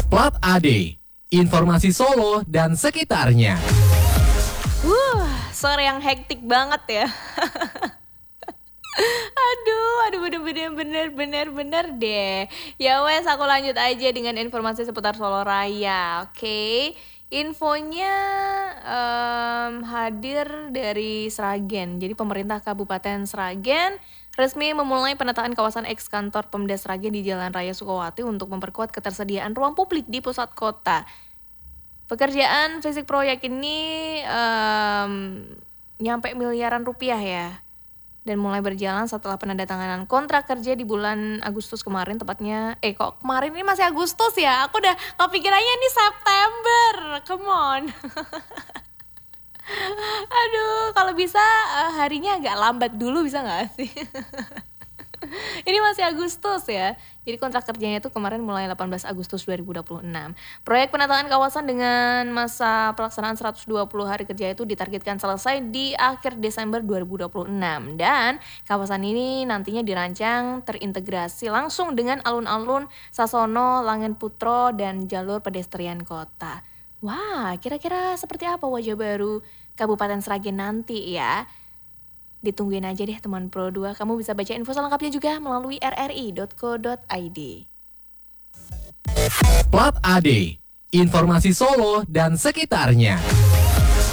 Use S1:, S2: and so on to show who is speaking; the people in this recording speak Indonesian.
S1: Plat AD, informasi Solo dan sekitarnya.
S2: Sore yang hektik banget ya. Aduh, bener deh. Ya wes, aku lanjut aja dengan informasi seputar Solo Raya, oke? Infonya hadir dari Sragen. Jadi pemerintah Kabupaten Sragen resmi memulai penataan kawasan eks kantor Pemda Sragen di Jalan Raya Sukawati untuk memperkuat ketersediaan ruang publik di pusat kota. Pekerjaan fisik proyek ini nyampe miliaran rupiah ya. Dan mulai berjalan setelah penandatanganan kontrak kerja di bulan Agustus kemarin, tepatnya kok kemarin ini masih Agustus ya? Aku udah kepikirannya ini September. Come on. Aduh, kalau bisa harinya agak lambat dulu bisa nggak sih? Ini masih Agustus ya. Jadi kontrak kerjanya itu kemarin mulai 18 Agustus 2026. Proyek penataan kawasan dengan masa pelaksanaan 120 hari kerja itu ditargetkan selesai di akhir Desember 2026. Dan kawasan ini nantinya dirancang terintegrasi langsung dengan alun-alun Sasono, Langen Putro, dan jalur pedestrian kota. Wah, kira-kira seperti apa wajah baru Kabupaten Sragen nanti ya? Ditungguin aja deh teman Pro 2. Kamu bisa baca info selengkapnya juga melalui rri.co.id.
S1: Plat AD, informasi Solo dan sekitarnya.